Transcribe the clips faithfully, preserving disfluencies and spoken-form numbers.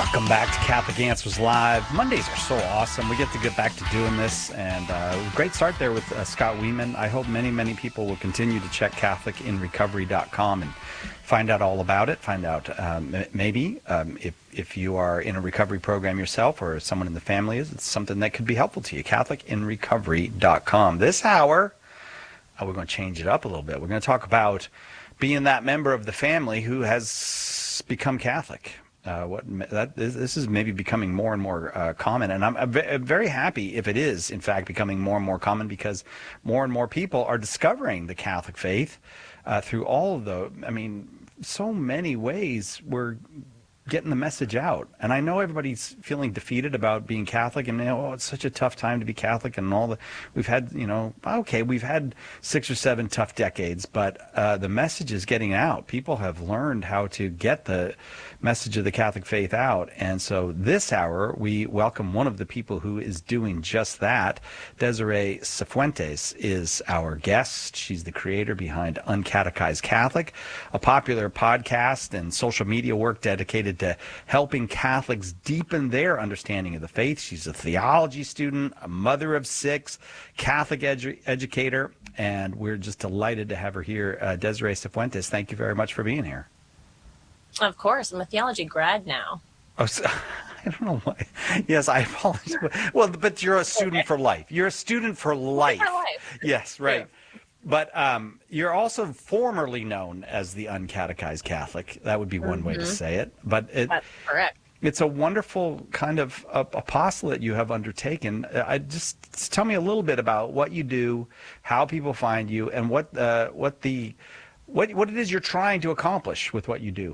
Welcome back to Catholic Answers Live. Mondays are so awesome. We get to get back to doing this, and uh, great start there with uh, Scott Weeman. I hope many, many people will continue to check Catholic in Recovery dot com and find out all about it. Find out um, maybe um, if if you are in a recovery program yourself or someone in the family is, it's something that could be helpful to you. Catholic in Recovery dot com. This hour, uh, we're going to change it up a little bit. We're going to talk about being that member of the family who has become Catholic. Uh, what that this is maybe becoming more and more uh, common, and I'm, I'm very happy if it is in fact becoming more and more common, because more and more people are discovering the Catholic faith uh, through all of the, I mean, so many ways we're getting the message out. And I know everybody's feeling defeated about being Catholic, and you know, oh, it's such a tough time to be Catholic, and all the we've had, you know, okay, we've had six or seven tough decades, but uh, the message is getting out. People have learned how to get the message of the Catholic faith out. And so this hour, we welcome one of the people who is doing just that. Desiree Cifuentes is our guest. She's the creator behind Uncatechized Catholic, a popular podcast and social media work dedicated to helping Catholics deepen their understanding of the faith. She's a theology student, a mother of six, Catholic edu- educator, and we're just delighted to have her here. Uh, Desiree Cifuentes, thank you very much for being here. Of course, I'm a theology grad now. Oh, so, I don't know why. Yes, I apologize. Well, but you're a student for life. You're a student for life. For life. Yes, right. Yeah. But um, you're also formerly known as the Uncatechized Catholic. That would be one mm-hmm. way to say it. But it, That's correct. It's a wonderful kind of uh, apostolate you have undertaken. I just, just tell me a little bit about what you do, how people find you, and what uh, what the what what it is you're trying to accomplish with what you do.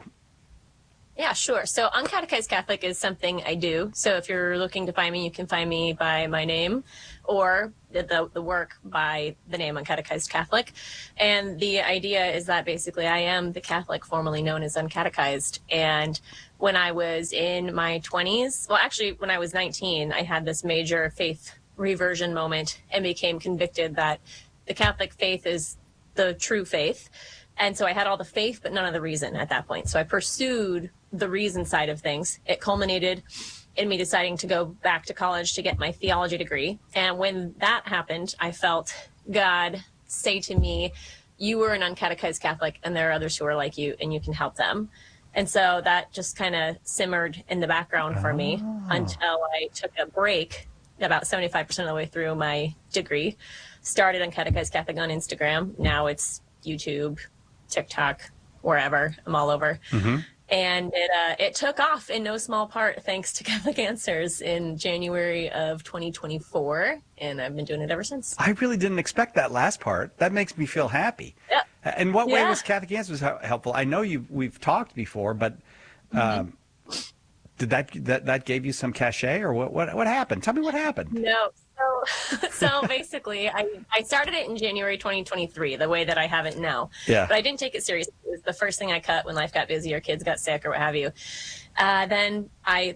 Yeah, sure. So Uncatechized Catholic is something I do. So if you're looking to find me, you can find me by my name, or the, the, the work by the name Uncatechized Catholic. And the idea is that basically I am the Catholic formerly known as Uncatechized. And when I was in my twenties, well, actually, when I was nineteen, I had this major faith reversion moment and became convicted that the Catholic faith is the true faith. And so I had all the faith, but none of the reason at that point. So I pursued the reason side of things. It culminated in me deciding to go back to college to get my theology degree. And when that happened, I felt God say to me, you were an uncatechized Catholic, and there are others who are like you, and you can help them. And so that just kind of simmered in the background for me Oh. until I took a break about seventy-five percent of the way through my degree. Started Uncatechized Catholic on Instagram. Now it's YouTube, TikTok, wherever. I'm all over. Mm-hmm. And it uh, it took off in no small part thanks to Catholic Answers in January of twenty twenty-four, and I've been doing it ever since. I really didn't expect that last part. That makes me feel happy. Yeah. In what way Yeah. was Catholic Answers hel- helpful? I know you we've talked before, but um, Mm-hmm. did that that that gave you some cachet, or what what what happened? Tell me what happened. No. So, so basically, I, I started it in January twenty twenty-three, the way that I have it now. Yeah. But I didn't take it seriously. It was the first thing I cut when life got busy or kids got sick or what have you. Uh, then I